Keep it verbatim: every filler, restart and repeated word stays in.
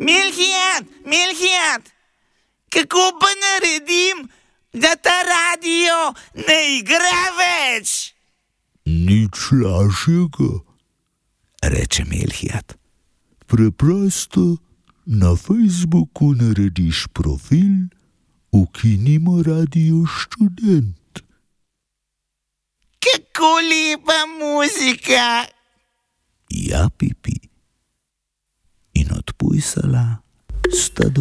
Milhijad, Milhijad, kako pa naredim, da ta radio ne igra več? Nič lažjega, reče Milhijad. Preprosto na Facebooku narediš profil Ukinimo Radio Študent. Kako lepa muzika! Ja, Pipi. In odpujsala sta do